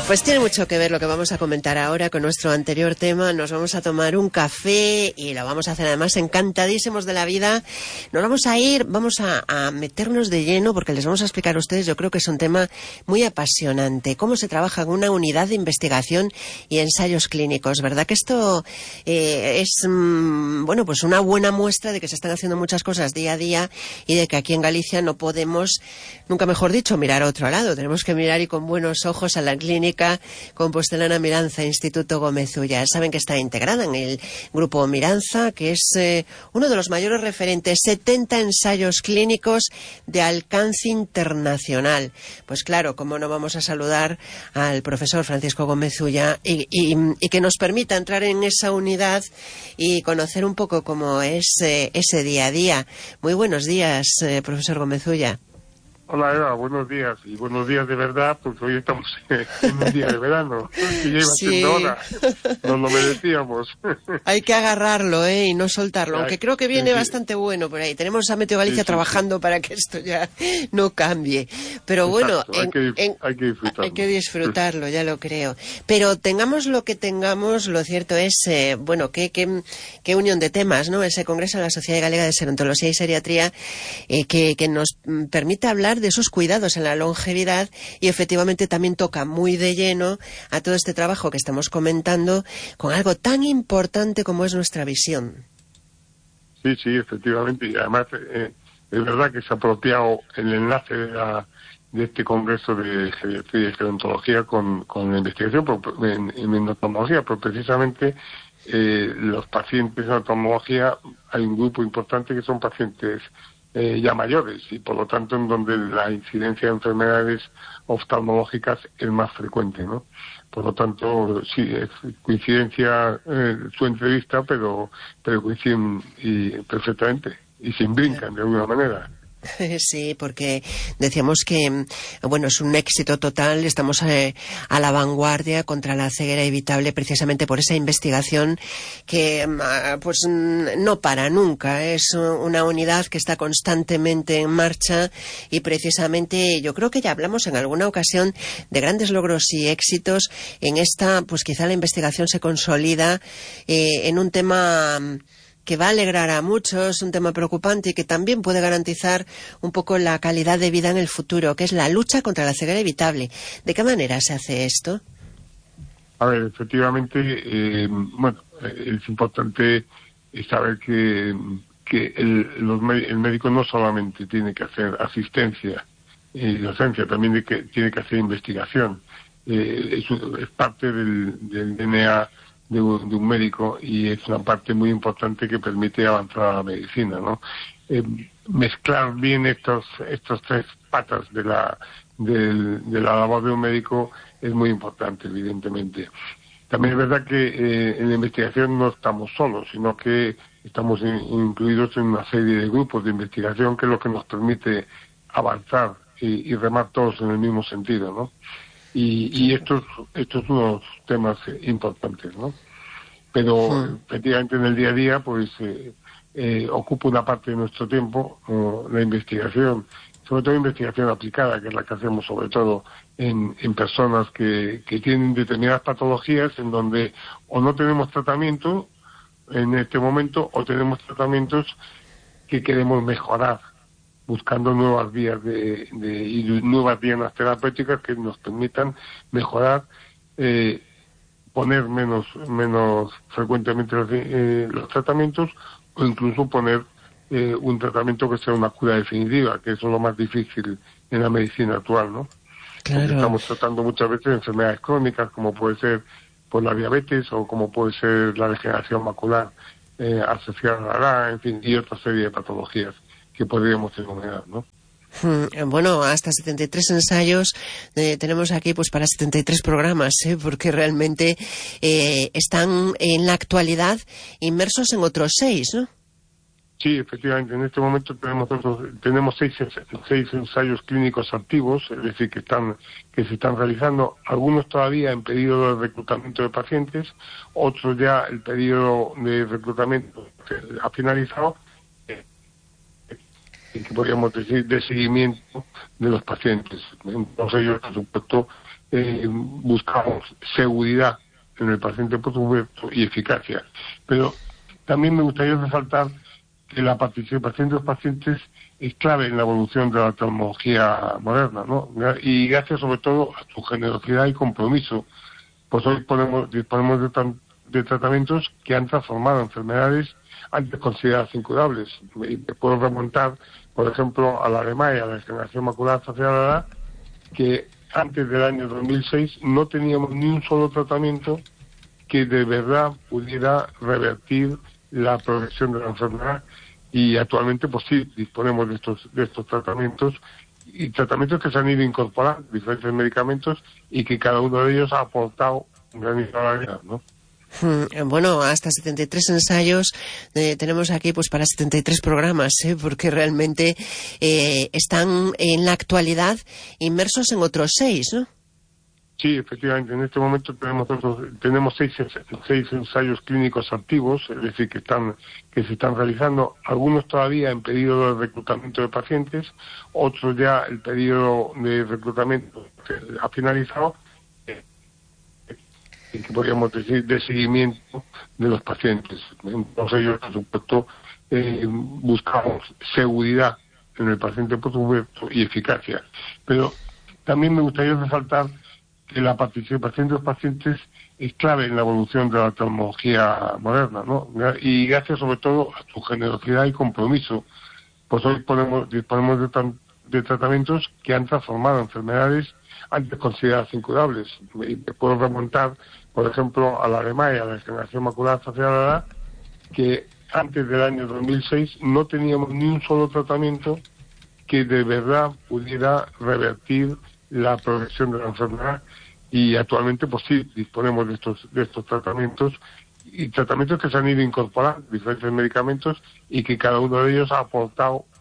Pues tiene mucho que ver lo que vamos a comentar ahora con nuestro anterior tema. Nos vamos a tomar un café y lo vamos a hacer además encantadísimos de la vida. Nos vamos a ir, vamos a meternos de lleno porque les vamos a explicar a ustedes, yo creo que es un tema muy apasionante, cómo se trabaja en una unidad de investigación y ensayos clínicos, ¿verdad? Que esto es, bueno, pues una buena muestra de que se están haciendo muchas cosas día a día y de que aquí en Galicia no podemos, nunca mejor dicho, mirar a otro lado. Tenemos que mirar y con buenos ojos a la clínica Compostelana Miranza, Instituto Gómez Ulla. Saben que está integrada en el grupo Miranza, que es uno de los mayores referentes, 70 ensayos clínicos de alcance internacional. Pues claro, cómo no vamos a saludar al profesor Francisco Gómez Ulla y que nos permita entrar en esa unidad y conocer un poco cómo es ese día a día. Muy buenos días, profesor Gómez Ulla. Hola Eva, buenos días, y buenos días de verdad, porque hoy estamos en un día de verano, que ya iba siendo hora, nos lo merecíamos. Hay que agarrarlo, y no soltarlo, aunque creo que viene bastante bueno por ahí. Tenemos a Meteo Galicia trabajando para que esto ya no cambie. Pero bueno, hay que disfrutarlo. Hay que disfrutarlo, ya lo creo. Pero tengamos lo que tengamos, lo cierto es, bueno, qué unión de temas, ¿no? Ese congreso de la Sociedad Galega de Gerontología y Geriatría que nos permite hablar de esos cuidados en la longevidad y efectivamente también toca muy de lleno a todo este trabajo que estamos comentando con algo tan importante como es nuestra visión. Sí, efectivamente, y además es verdad que se ha apropiado el enlace de este congreso de geriatría y gerontología con la investigación en oftalmología, pero precisamente los pacientes en oftalmología, hay un grupo importante que son pacientes ya mayores y por lo tanto en donde la incidencia de enfermedades oftalmológicas es más frecuente, ¿no? Por lo tanto, sí, es coincidencia su entrevista, pero coinciden perfectamente y se brincan de alguna manera. Sí, porque decíamos que, bueno, es un éxito total, estamos a la vanguardia contra la ceguera evitable precisamente por esa investigación que, pues, no para nunca, es una unidad que está constantemente en marcha y precisamente yo creo que ya hablamos en alguna ocasión de grandes logros y éxitos en esta, pues quizá la investigación se consolida en un tema que va a alegrar a muchos, un tema preocupante y que también puede garantizar un poco la calidad de vida en el futuro, que es la lucha contra la ceguera evitable. ¿De qué manera se hace esto? A ver, efectivamente, bueno, es importante saber que el médico no solamente tiene que hacer asistencia y docencia, también tiene que hacer investigación. Es parte del DNA de un médico y es una parte muy importante que permite avanzar a la medicina, ¿no? Mezclar bien estos tres patas de la labor de un médico es muy importante, evidentemente. También es verdad que en la investigación no estamos solos, sino que estamos incluidos en una serie de grupos de investigación que es lo que nos permite avanzar y remar todos en el mismo sentido, ¿no? Y estos unos temas importantes, ¿no? Pero efectivamente en el día a día pues ocupa una parte de nuestro tiempo la investigación, sobre todo investigación aplicada, que es la que hacemos sobre todo en personas que tienen determinadas patologías en donde o no tenemos tratamiento en este momento o tenemos tratamientos que queremos mejorar, buscando nuevas vías y nuevas vías terapéuticas que nos permitan mejorar, poner menos frecuentemente los tratamientos o incluso poner un tratamiento que sea una cura definitiva, que eso es lo más difícil en la medicina actual, ¿no? Claro. Porque estamos tratando muchas veces enfermedades crónicas como puede ser pues la diabetes o como puede ser la degeneración macular asociada a la edad, en fin, y otra serie de patologías que podríamos enumerar, ¿no? Bueno, hasta 73 ensayos tenemos aquí pues para 73 programas, porque realmente están en la actualidad inmersos en otros 6, ¿no? Sí, efectivamente, en este momento tenemos seis ensayos clínicos activos, es decir, que se están realizando, algunos todavía en periodo de reclutamiento de pacientes, otros ya el periodo de reclutamiento ha finalizado, que podríamos decir de seguimiento de los pacientes. Entonces ellos, por supuesto, buscamos seguridad en el paciente, por supuesto, y eficacia. Pero también me gustaría resaltar que la participación de los pacientes es clave en la evolución de la tecnología moderna, ¿no? Y gracias sobre todo a su generosidad y compromiso, pues hoy disponemos de tratamientos que han transformado enfermedades antes consideradas incurables. Me puedo remontar, por ejemplo, a la EMA y a la degeneración macular facial, que antes del año 2006 no teníamos ni un solo tratamiento que de verdad pudiera revertir la progresión de la enfermedad, y actualmente pues sí disponemos de estos tratamientos, y tratamientos que se han ido incorporando, diferentes medicamentos, y que cada uno de ellos ha aportado un granito a la vida, ¿no? Bueno, hasta 73 ensayos tenemos aquí pues para 73 programas, porque realmente están en la actualidad inmersos en otros 6, ¿no? Sí, efectivamente, en este momento tenemos seis ensayos clínicos activos, es decir, que se están realizando, algunos todavía en periodo de reclutamiento de pacientes, otros ya el periodo de reclutamiento ha finalizado, y que podríamos decir de seguimiento de los pacientes. En todos ellos, por supuesto, buscamos seguridad en el paciente, por supuesto, y eficacia. Pero también me gustaría resaltar que la participación de los pacientes es clave en la evolución de la tecnología moderna, ¿no? Y gracias sobre todo a su generosidad y compromiso, pues hoy disponemos de tratamientos que han transformado enfermedades antes consideradas incurables. Me puedo remontar, por ejemplo, a la EMA y a la degeneración macular facial, que antes del año 2006 no teníamos ni un solo tratamiento que de verdad pudiera revertir la progresión de la enfermedad, y actualmente pues sí disponemos de estos tratamientos, y tratamientos que se han ido incorporando, diferentes medicamentos, y que cada uno de ellos ha aportado